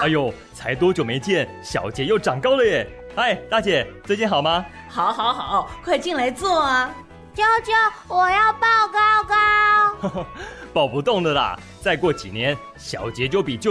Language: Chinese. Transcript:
哎呦，才多久没见，小杰又长高了耶！嗨，大姐，最近好吗？ 好，快进来坐啊！ 舅舅，我要抱高高。 抱不动的啦，再过几年，小杰就比舅